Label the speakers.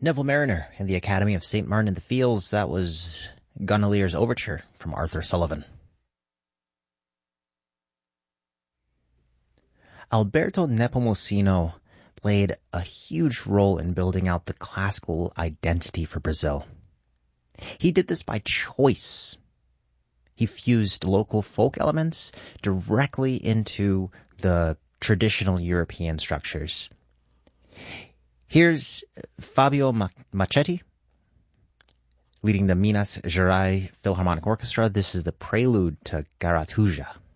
Speaker 1: Neville Mariner in the Academy of St. Martin in the Fields. That was Gondolier's Overture from Arthur Sullivan. Alberto Nepomuceno played a huge role in building out the classical identity for Brazil. He did this by choice. He fused local folk elements directly into the traditional European structures. Here's Fabio Macchetti leading the Minas Gerais Philharmonic Orchestra. This is the prelude to Garatuja.